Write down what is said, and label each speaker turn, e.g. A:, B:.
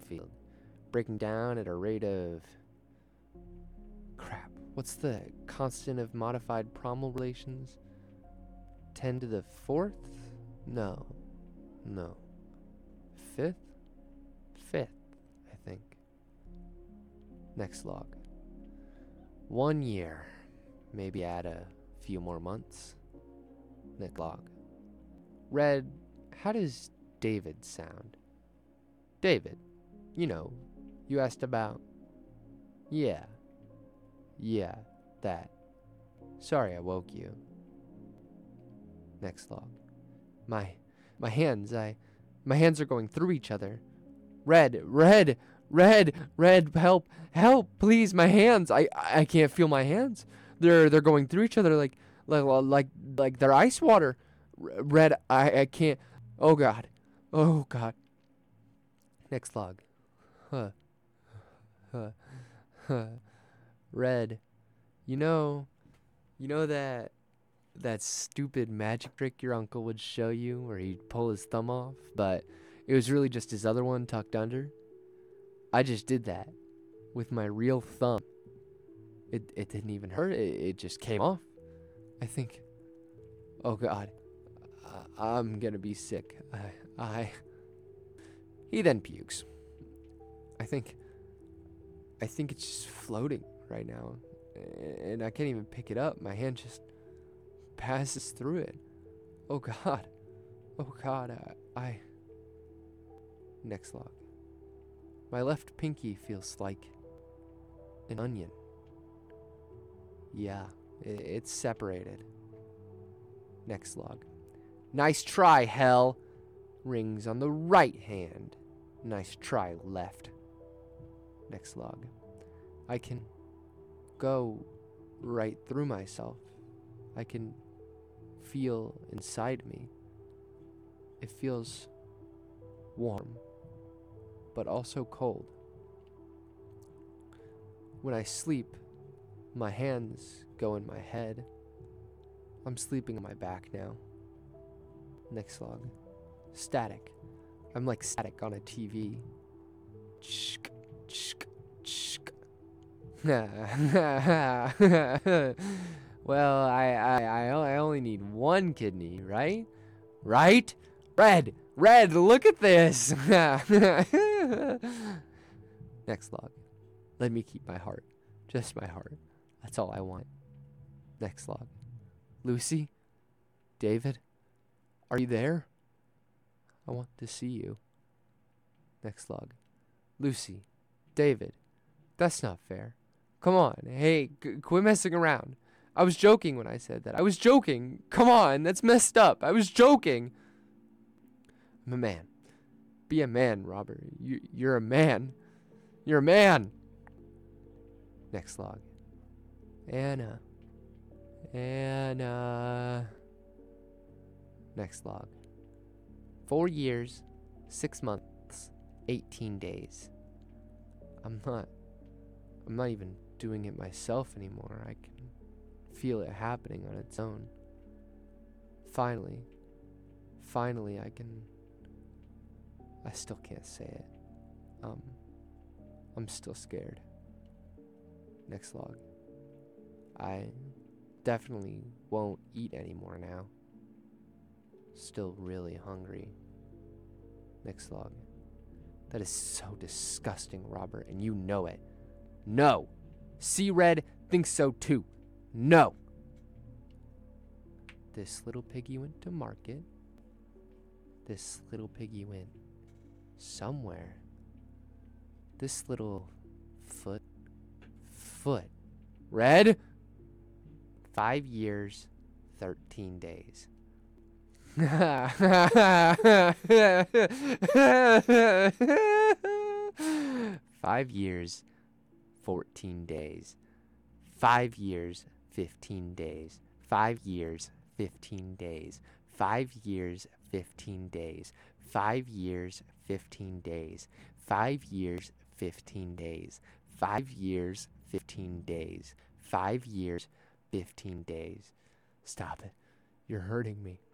A: field, breaking down at a rate of... Crap, what's the constant of modified Promel relations? 10 to the 4th? No. 5th? 5th, I think. Next log. 1 year. Maybe add a few more months. Next log. Red, how does David sound? David. You asked about. Yeah, that. Sorry I woke you. Next log. My hands, my hands are going through each other. Red, help, please, my hands. I can't feel my hands. They're going through each other like they're ice water. Red, I can't. Oh God. Next log. Huh. Red, you know that stupid magic trick your uncle would show you where he'd pull his thumb off, but it was really just his other one tucked under? I just did that with my real thumb. It didn't even hurt. It just came off. I think. Oh God, I'm gonna be sick. He then pukes. I think it's just floating right now, and I can't even pick it up. My hand just passes through it. Oh God. I... Next log. My left pinky feels like an onion. Yeah, it's separated. Next log. Nice try, hell. Rings on the right hand. Nice try, left. Next log. I can go right through myself. I can feel inside me. It feels warm, but also cold. When I sleep, my hands go in my head. I'm sleeping on my back now. Next log. Static. I'm like static on a TV. Well, I only need one kidney, right? Right? Red, look at this. Next log. Let me keep my heart. Just my heart. That's all I want. Next log. Lucy? David? Are you there? I want to see you. Next log. Lucy? David? That's not fair. Come on. Hey, quit messing around. I was joking when I said that. I was joking. Come on, that's messed up. I was joking. I'm a man. Be a man, Robert. You're a man. You're a man. Next log. Anna. Next log. 4 years, 6 months, 18 days. I'm not even doing it myself anymore. I can feel it happening on its own. Finally, I still can't say it. I'm still scared. Next log. I definitely won't eat anymore now. Still really hungry. Next log. That is so disgusting, Robert, and you know it. No. See Red thinks so too. No. This little piggy went to market. This little piggy went somewhere. This little foot. Red? 5 years, 13 days. 5 years, 14 days. 5 years, 15 days. 5 years, 15 days. 5 years, 15 days. 5 years, 15 days. 5 years, 15 days. 5 years, 15 days. 5 years, 15 days. Stop it. You're hurting me.